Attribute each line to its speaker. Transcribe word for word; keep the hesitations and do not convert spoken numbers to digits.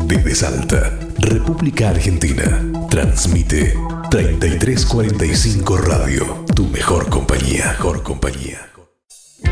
Speaker 1: Desde Salta, República Argentina, transmite treinta y tres cuarenta y cinco Radio, tu mejor compañía, mejor compañía.